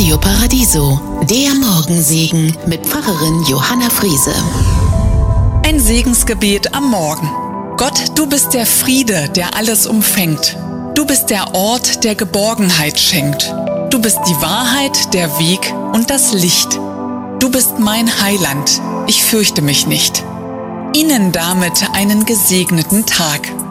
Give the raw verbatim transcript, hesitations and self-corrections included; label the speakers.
Speaker 1: Radio Paradiso, der Morgensegen mit Pfarrerin Johanna Friese.
Speaker 2: Ein Segensgebet am Morgen. Gott, du bist der Friede, der alles umfängt. Du bist der Ort, der Geborgenheit schenkt. Du bist die Wahrheit, der Weg und das Licht. Du bist mein Heiland, ich fürchte mich nicht. Ihnen damit einen gesegneten Tag.